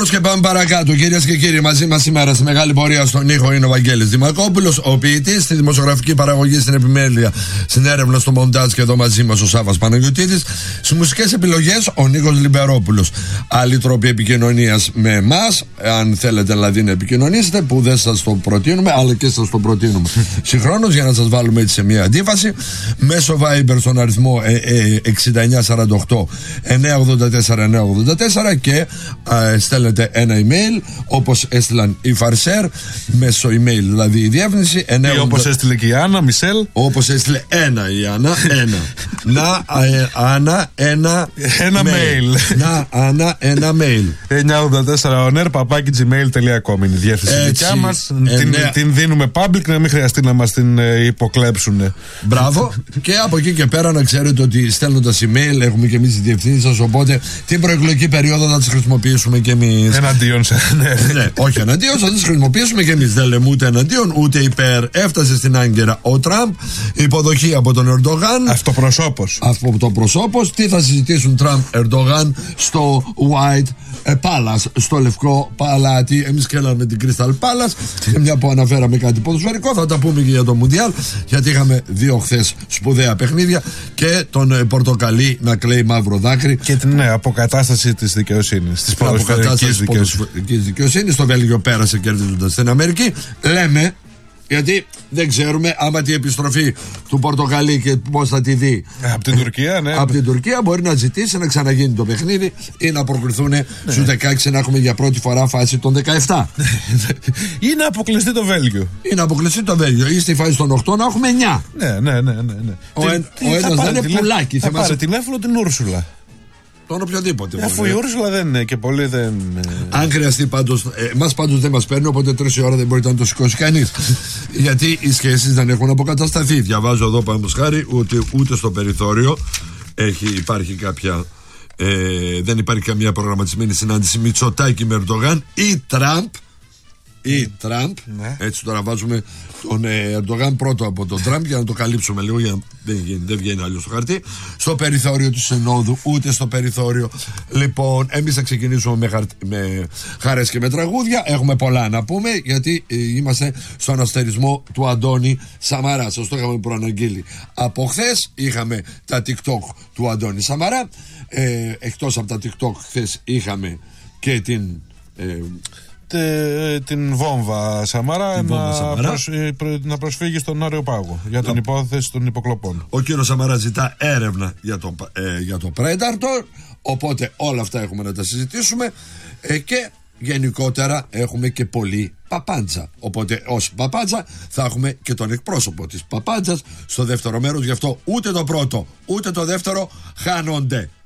Και πάμε παρακάτω, κυρίες και κύριοι. Μαζί μας σήμερα στη μεγάλη πορεία στον ήχο είναι ο Βαγγέλης Δημακόπουλος, ο ποιητής, στη δημοσιογραφική παραγωγή, στην επιμέλεια, στην έρευνα, στο μοντάζ και εδώ μαζί μας ο Σάββας Παναγιωτίδης. Στις μουσικές επιλογές ο Νίκος Λιμπερόπουλος. Άλλοι τρόποι επικοινωνίας με εμάς, αν θέλετε δηλαδή να επικοινωνήσετε, που δεν σας το προτείνουμε, αλλά και σας το προτείνουμε συγχρόνως για να σας βάλουμε έτσι σε μια αντίφαση. Μέσω Viber στον αριθμό 6948 984 984 και στέλνετε ένα email όπως έστειλαν οι Φαρσέρ, μέσω email δηλαδή η διεύθυνση. Ή όπως έστειλε και η Άννα Μισελ. Όπως έστειλε η Άννα, ένα mail. Ένα mail. 984oner@gmail.com είναι η διεύθυνση δικιά μας. Την δίνουμε public, να μην χρειαστεί να μας την υποκλέψουν. Μπράβο. Και από εκεί και πέρα να ξέρετε ότι στέλνοντας email έχουμε και εμείς τις διευθύνσεις σας, οπότε την προεκλογική περίοδο θα τις χρησιμοποιήσουμε και εμείς. Εναντίον σε. Ναι, όχι εναντίον, θα τις χρησιμοποιήσουμε και εμείς. Δεν λέμε ούτε εναντίον ούτε υπέρ. Έφτασε στην Άγκυρα ο Τραμπ, υποδοχή από τον Ερντογάν. Αυτοπροσώπος. Τι θα συζητήσουν Τραμπ Ερντογάν στο White Palace, στο Λευκό Παλάτι. Εμείς κλείναμε την Crystal Palace. Και μια που αναφέραμε κάτι ποδοσφαιρικό, θα τα πούμε και για το Μουντιάλ. Γιατί είχαμε δύο χθες σπουδαία παιχνίδια και τον Πορτοκαλί να κλαίει μαύρο δάκρυ. Και την αποκατάσταση της δικαιοσύνης. Της ποδοσφαιρικής δικαιοσύνης. Το Βέλγιο πέρασε κερδίζοντας στην Αμερική. Λέμε, γιατί δεν ξέρουμε άμα τη επιστροφή του Πορτοκαλί και πώς θα τη δει από την Τουρκία, ναι. Από την Τουρκία μπορεί να ζητήσει να ξαναγίνει το παιχνίδι ή να προκριθούν στους 16 να έχουμε για πρώτη φορά φάση των 17. Ή να αποκλειστεί το Βέλγιο. Ή στη φάση των 8 να έχουμε 9. Ναι. Ο ένας δεν είναι πουλάκι. Θα πάρει τηλέφωνο την Ούρσουλα. Τον οποιοδήποτε. Αφού η Ούρσουλα δεν είναι και πολύ δεν. Αν χρειαστεί πάντως. Μας πάντως δεν μας παίρνει, οπότε 3 η ώρα δεν μπορείτε να το σηκώσει κανείς. Γιατί οι σχέσεις δεν έχουν αποκατασταθεί. Διαβάζω εδώ παραδείγματος χάρη ούτε στο περιθώριο υπάρχει κάποια. Δεν υπάρχει καμία προγραμματισμένη συνάντηση Μητσοτάκη με Ερντογάν ή Τραμπ. Ναι. Έτσι τώρα βάζουμε τον Ερντογάν πρώτο από τον Τραμπ για να το καλύψουμε λίγο, για να δεν βγαίνει άλλο στο χαρτί. Στο περιθώριο του Συνόδου, ούτε στο περιθώριο. Λοιπόν, εμείς θα ξεκινήσουμε με χαρές και με τραγούδια. Έχουμε πολλά να πούμε, γιατί είμαστε στον αστερισμό του Αντώνη Σαμαρά. Σας το είχαμε προαναγγείλει από χθες. Είχαμε τα TikTok του Αντώνη Σαμαρά. Εκτός από τα TikTok χθες είχαμε και την βόμβα Σαμαρά να προσφύγει στον Άριο Πάγο για την υπόθεση των υποκλοπών. Ο κύριος Σαμαρά ζητά έρευνα για το Predator, οπότε όλα αυτά έχουμε να τα συζητήσουμε και γενικότερα έχουμε και πολύ παπάντζα. Οπότε ως παπάντζα θα έχουμε και τον εκπρόσωπο της παπάντζας στο δεύτερο μέρος. Γι' αυτό ούτε το πρώτο ούτε το δεύτερο χάνονται.